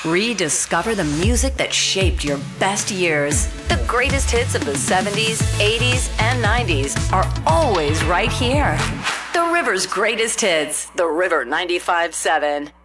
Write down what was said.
Rediscover the music that shaped your best years. The greatest hits of the 70s, 80s, and 90s are always right here. The River's greatest hits. The River 95.7.